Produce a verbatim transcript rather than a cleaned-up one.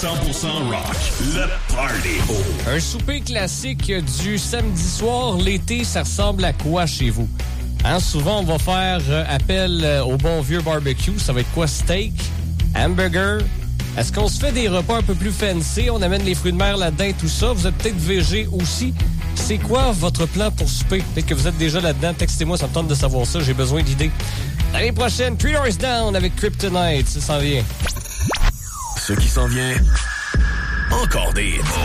cent pour cent rock, le Party. Un souper classique du samedi soir, l'été, ça ressemble à quoi chez vous? Hein, souvent, on va faire euh, appel euh, au bon vieux barbecue. Ça va être quoi? Steak? Hamburger? Est-ce qu'on se fait des repas un peu plus fancy? On amène les fruits de mer là-dedans et tout ça. Vous êtes peut-être végé aussi. C'est quoi votre plan pour souper? Peut-être que vous êtes déjà là-dedans. Textez-moi, ça me tente de savoir ça. J'ai besoin d'idées. L'année prochaine, Three Doors Down avec Kryptonite. Ça s'en vient. Ce qui s'en vient, encore des...